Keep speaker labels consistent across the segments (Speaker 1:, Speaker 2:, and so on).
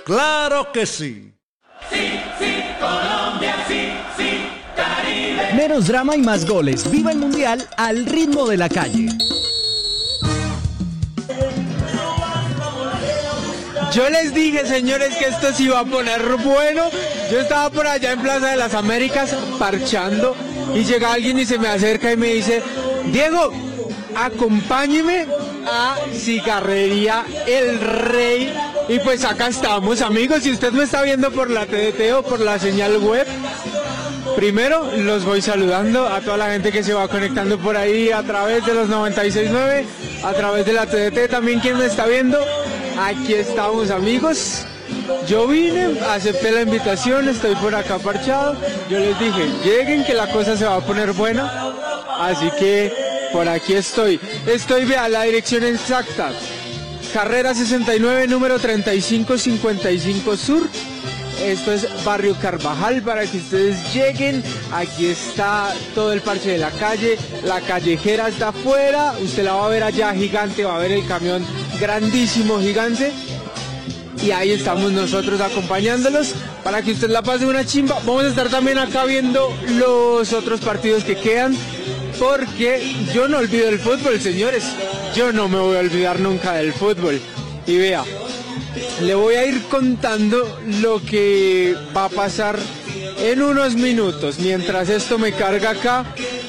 Speaker 1: ¡Claro que sí!
Speaker 2: Sí, sí, Colombia, sí, sí, Caribe.
Speaker 3: Menos drama y más goles. Viva el Mundial al ritmo de la calle.
Speaker 4: Yo les dije, señores, que esto se iba a poner bueno. Yo estaba por allá en Plaza de las Américas parchando y llega alguien y se me acerca y me dice: Diego, acompáñeme a Cigarrería El Rey. Y pues acá estamos, amigos. Si usted me está viendo por la TDT o por la señal web, primero los voy saludando a toda la gente que se va conectando por ahí a través de los 96.9, a través de la TDT también. Quien me está viendo, aquí estamos, amigos. Yo vine, acepté la invitación, estoy por acá parchado. Yo les dije, lleguen que la cosa se va a poner buena. Así que por aquí estoy. Vea, la dirección exacta: Carrera 69, número 3555 Sur. Esto es Barrio Carvajal, para que ustedes lleguen. Aquí está todo el parche de la calle. La callejera está afuera. Usted la va a ver allá gigante, va a ver el camión grandísimo, gigante. Y ahí estamos nosotros acompañándolos para que usted la pase una chimba. Vamos a estar también acá viendo los otros partidos que quedan, porque yo no olvido el fútbol, señores. Yo no me voy a olvidar nunca del fútbol. Y vea, le voy a ir contando lo que va a pasar en unos minutos. Mientras esto me carga acá,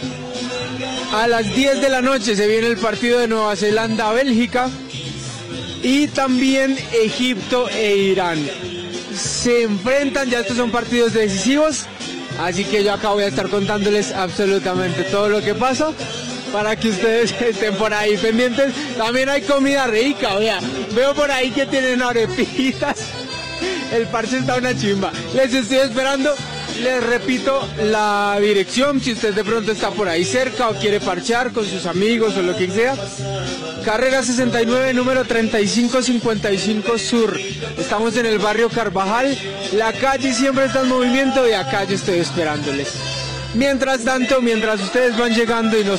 Speaker 4: a las 10 de la noche se viene el partido de Nueva Zelanda-Bélgica y también Egipto e Irán. Se enfrentan, ya estos son partidos decisivos, así que yo acá voy a estar contándoles absolutamente todo lo que pasa, para que ustedes estén por ahí pendientes. También hay comida rica, vea. Veo por ahí que tienen arepitas. El parche está una chimba. Les estoy esperando. Les repito la dirección, si usted de pronto está por ahí cerca o quiere parchear con sus amigos o lo que sea. Carrera 69, número 3555 Sur. Estamos en el barrio Carvajal. La calle siempre está en movimiento y acá yo estoy esperándoles. Mientras tanto, mientras ustedes van llegando y nos